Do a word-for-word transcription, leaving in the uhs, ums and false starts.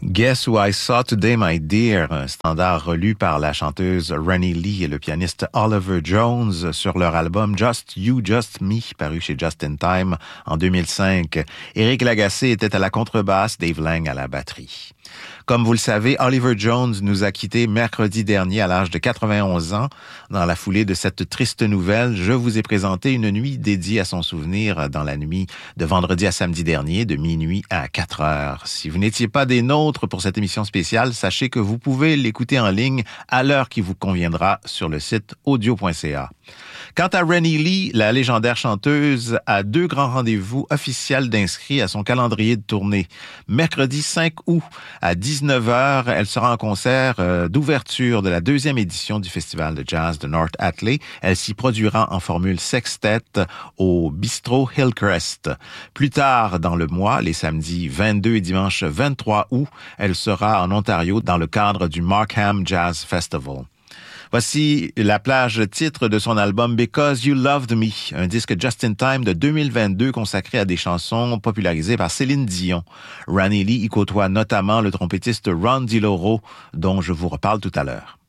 Guess Who I Saw Today, My Dear, un standard relu par la chanteuse Rennie Lee et le pianiste Oliver Jones sur leur album Just You, Just Me, paru chez Just in Time en deux mille cinq. Éric Lagacé était à la contrebasse, Dave Lang à la batterie. Comme vous le savez, Oliver Jones nous a quittés mercredi dernier à l'âge de quatre-vingt-onze ans. Dans la foulée de cette triste nouvelle, je vous ai présenté une nuit dédiée à son souvenir dans la nuit de vendredi à samedi dernier, de minuit à quatre heures. Si vous n'étiez pas des nôtres pour cette émission spéciale, sachez que vous pouvez l'écouter en ligne à l'heure qui vous conviendra sur le site audio point c a. Quant à Rennie Lee, la légendaire chanteuse a deux grands rendez-vous officiels d'inscrits à son calendrier de tournée. Mercredi cinq août à dix-neuf heures, elle sera en concert euh, d'ouverture de la deuxième édition du Festival de jazz de North Atlee. Elle s'y produira en formule sextet au Bistrot Hillcrest. Plus tard dans le mois, les samedis vingt-deux et dimanche vingt-trois août, elle sera en Ontario dans le cadre du Markham Jazz Festival. Voici la plage titre de son album Because You Loved Me, un disque Just in Time de deux mille vingt-deux consacré à des chansons popularisées par Céline Dion. Rennie Lee y côtoie notamment le trompettiste Ron DiLauro, dont je vous reparle tout à l'heure.